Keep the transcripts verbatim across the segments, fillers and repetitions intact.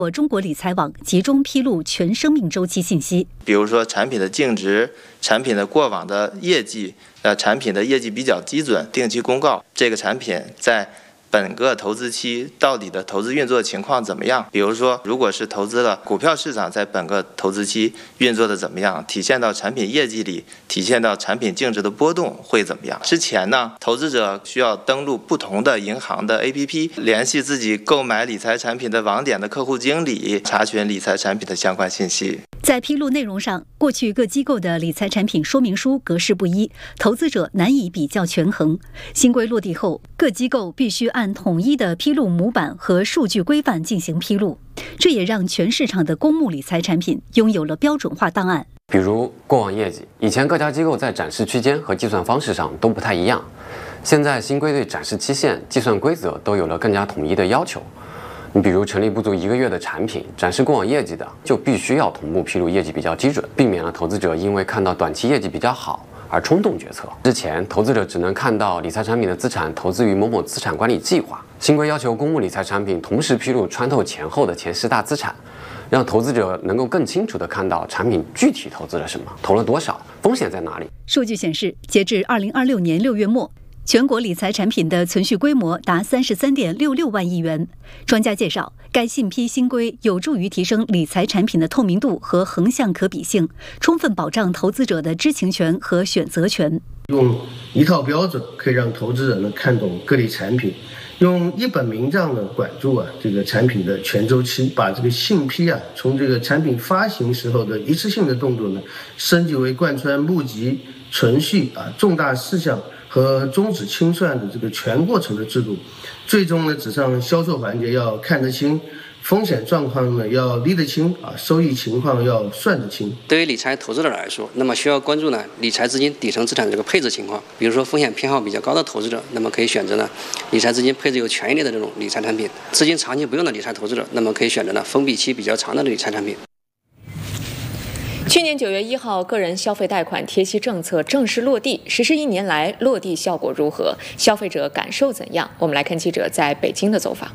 我中国理财网集中披露全生命周期信息， 比如说产品的净值、产品的过往的业绩、呃，产品的业绩比较基准，定期公告这个产品在本个投资期到底的投资运作情况怎么样？比如说，如果是投资了股票市场，在本个投资期运作的怎么样？体现到产品业绩里，体现到产品净值的波动会怎么样？之前呢，投资者需要登录不同的银行的 A P P， 联系自己购买理财产品的网点的客户经理，查询理财产品的相关信息。 在披露内容上，过去各机构的理财产品说明书格式不一，投资者难以比较权衡。新规落地后，各机构必须按统一的披露模板和数据规范进行披露，这也让全市场的公募理财产品拥有了标准化档案。 比如过往业绩，以前各家机构在展示区间和计算方式上都不太一样，现在新规对展示期限、计算规则都有了更加统一的要求。你比如成立不足一个月的产品，展示过往业绩的，就必须要同步披露业绩比较基准，避免了投资者因为看到短期业绩比较好而冲动决策。之前投资者只能看到理财产品的资产投资于某某资产管理计划，新规要求公募理财产品同时披露穿透前后的前十大资产，让投资者能够更清楚地看到产品具体投资了什么，投了多少，风险在哪里。 数据显示，截至二零二六年六月末，全国理财产品的存续规模达三十三点六六万亿元。专家介绍，该信批新规有助于提升理财产品的透明度和横向可比性，充分保障投资者的知情权和选择权。 用一套标准可以让投资者呢看懂各类产品，用一本名账呢管住啊这个产品的全周期，把这个信批啊从这个产品发行时候的一次性的动作呢，升级为贯穿募集、存续啊重大事项和终止清算的这个全过程的制度，最终呢，只上销售环节要看得清，风险状况呢要理得清啊，收益情况要算得清。 对于理财投资者来说，那么需要关注呢理财资金底层资产的这个配置情况，比如说风险偏好比较高的投资者，那么可以选择呢理财资金配置有权益类的这种理财产品；资金长期不用的理财投资者，那么可以选择呢封闭期比较长的理财产品。 去年九月一号，个人消费贷款贴息政策正式落地，实施一年来落地效果如何？消费者感受怎样？我们来看记者在北京的走访。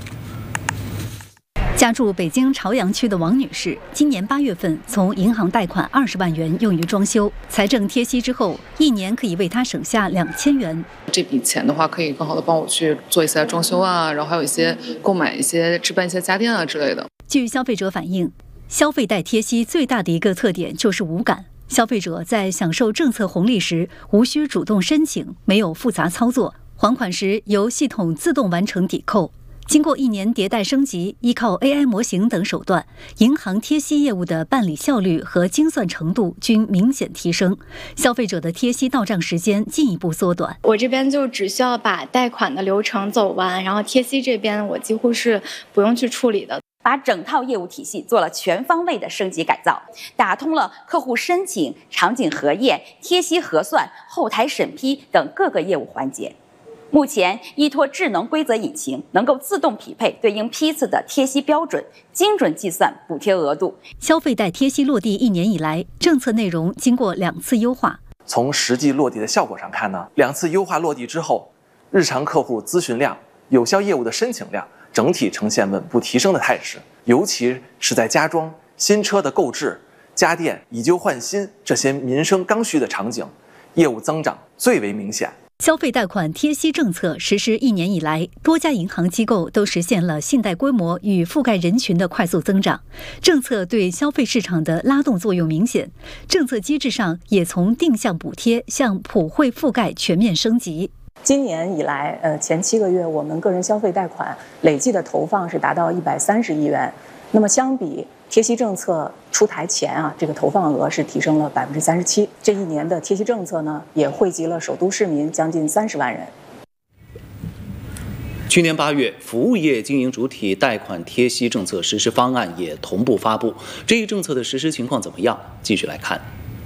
家住北京朝阳区的王女士，今年八月份从银行贷款二十万元用于装修，财政贴息之后，一年可以为她省下两千元。 这笔钱的话，可以更好的帮我去做一些装修啊，然后还有一些购买一些置办一些家电啊之类的。 据消费者反映，消费贷贴息最大的一个特点就是无感，消费者在享受政策红利时无需主动申请，没有复杂操作，还款时由系统自动完成抵扣。经过一年迭代升级，依靠 A I 模型等手段，银行贴息业务的办理效率和精算程度均明显提升，消费者的贴息到账时间进一步缩短。 我这边就只需要把贷款的流程走完，然后贴息这边我几乎是不用去处理的。 把整套业务体系做了全方位的升级改造，打通了客户申请、场景核验、贴息核算、后台审批等各个业务环节。目前依托智能规则引擎，能够自动匹配对应批次的贴息标准，精准计算补贴额度。 消费贷贴息落地一年以来，政策内容经过两次优化。 从实际落地的效果上看呢，两次优化落地之后，日常客户咨询量、有效业务的申请量整体呈现稳步提升的态势，尤其是在家装、新车的购置、家电以旧换新这些民生刚需的场景，业务增长最为明显。 消费贷款贴息政策实施一年以来，多家银行机构都实现了信贷规模与覆盖人群的快速增长，政策对消费市场的拉动作用明显，政策机制上也从定向补贴向普惠覆盖全面升级。 今年以来，呃，前七个月我们个人消费贷款累计的投放是达到一百三十亿元。那么相比贴息政策出台前啊，这个投放额是提升了百分之三十七。这一年的贴息政策呢，也惠及了首都市民将近三十万人。 去年八月，服务业经营主体贷款贴息政策实施方案也同步发布。这一政策的实施情况怎么样？继续来看。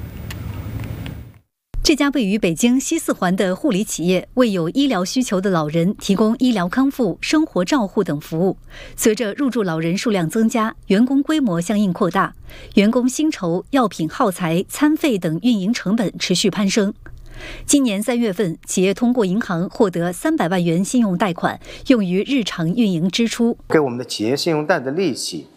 这家位于北京西四环的护理企业为有医疗需求的老人提供医疗康复、生活照护等服务。随着入住老人数量增加，员工规模相应扩大，员工薪酬、药品耗材、餐费等运营成本持续攀升。 今年三月份，企业通过银行获得三百万元信用贷款，用于日常运营支出。 给我们的企业信用贷的利息